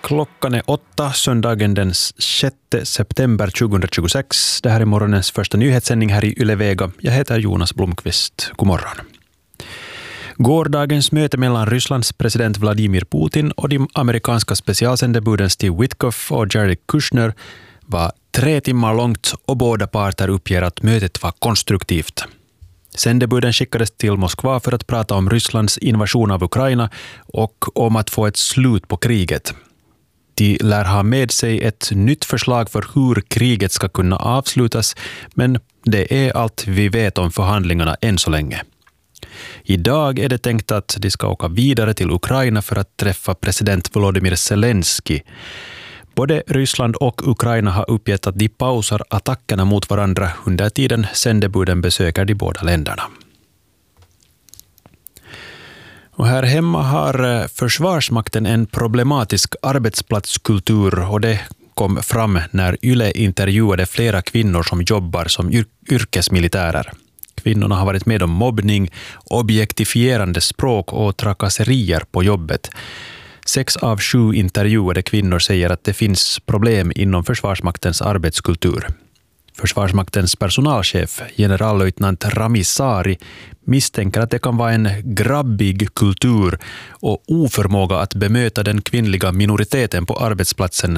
Klockan är 8, söndagen den 6 september 2026. Det här är morgonens första nyhetssändning här i Yle Vega. Jag heter Jonas Blomqvist. God morgon. Gårdagens möte mellan Rysslands president Vladimir Putin och de amerikanska specialsändebuden Steve Witkoff och Jared Kushner var 3 timmar långt och båda parter uppger att mötet var konstruktivt. Sändebuden skickades till Moskva för att prata om Rysslands invasion av Ukraina och om att få ett slut på kriget. De lär ha med sig ett nytt förslag för hur kriget ska kunna avslutas, men det är allt vi vet om förhandlingarna än så länge. Idag är det tänkt att de ska åka vidare till Ukraina för att träffa president Volodymyr Zelensky. Både Ryssland och Ukraina har uppgett att de pausar attackerna mot varandra under tiden sändebuden besöker de båda länderna. Och här hemma har Försvarsmakten en problematisk arbetsplatskultur och det kom fram när Yle intervjuade flera kvinnor som jobbar som yrkesmilitärer. Kvinnorna har varit med om mobbning, objektifierande språk och trakasserier på jobbet. 6 av 7 intervjuade kvinnor säger att det finns problem inom Försvarsmaktens arbetskultur. Försvarsmaktens personalchef, generallöjtnant Rami Sari, misstänker att det kan vara en grabbig kultur och oförmåga att bemöta den kvinnliga minoriteten på arbetsplatsen